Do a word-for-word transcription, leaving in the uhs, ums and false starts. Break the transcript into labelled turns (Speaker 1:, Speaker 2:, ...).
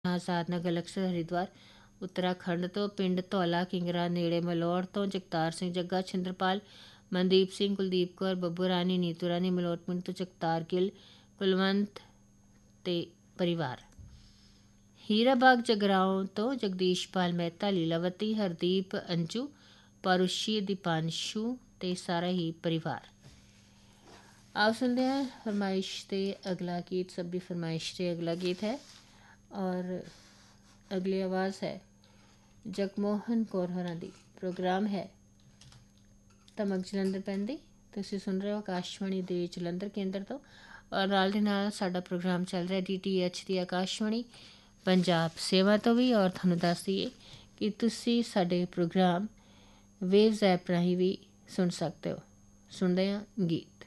Speaker 1: ਆਜ਼ਾਦ ਨਗਰ Luxor Haridwar Uttarakhand ਤੋਂ ਪਿੰਡ ਧੌਲਾ ਕਿੰਗਰਾ ਨੇੜੇ ਮਲੌੜ ਤੋਂ ਜਗਤਾਰ ਸਿੰਘ ਜੱਗਾ ਛਿੰਦਰਪਾਲ ਮਨਦੀਪ ਸਿੰਘ ਕੁਲਦੀਪ ਕੌਰ ਬੱਬੂ ਰਾਣੀ ਨੀਤੂ ਰਾਣੀ ਮਲੋਟ ਪਿੰਡ ਤੋਂ ਜਗਤਾਰ ਗਿੱਲ ਕੁਲਵੰਤ ਤੇ ਪਰਿਵਾਰ। ਹੀਰਾਬਾਗ ਜਗਰਾਓਂ ਤੋਂ ਜਗਦੀਸ਼ਪਾਲ ਮਹਿਤਾ ਲੀਲਾਵਤੀ ਹਰਦੀਪ ਅੰਜੂ ਪਾਰੁਸ਼ੀ ਦੀਪਾਂਸ਼ੂ ਤੇ ਸਾਰਾ ਹੀ ਪਰਿਵਾਰ। ਆਓ सुनते हैं फरमाइश से अगला गीत। सबकी फरमाइश से अगला गीत है और अगली आवाज़ है जगमोहन कौर होरां दी। प्रोग्राम है ਧਮਕ ਜਲੰਧਰ ਪੈਂਦੀ। ਤੁਸੀਂ ਸੁਣ ਰਹੇ ਹੋ ਆਕਾਸ਼ਵਾਣੀ ਦੇ ਜਲੰਧਰ ਕੇਂਦਰ ਤੋਂ ਔਰ ਨਾਲ ਦੇ ਨਾਲ ਸਾਡਾ ਪ੍ਰੋਗਰਾਮ ਚੱਲ ਰਿਹਾ ਡੀ ਟੀ ਐਚ ਦੀ ਆਕਾਸ਼ਵਾਣੀ ਪੰਜਾਬ ਸੇਵਾ ਤੋਂ ਵੀ। ਔਰ ਤੁਹਾਨੂੰ ਦੱਸ ਦਈਏ ਕਿ ਤੁਸੀਂ ਸਾਡੇ ਪ੍ਰੋਗਰਾਮ ਵੇਵਜ਼ ਐਪ ਰਾਹੀਂ ਵੀ ਸੁਣ ਸਕਦੇ ਹੋ। ਸੁਣਦੇ ਹਾਂ ਗੀਤ।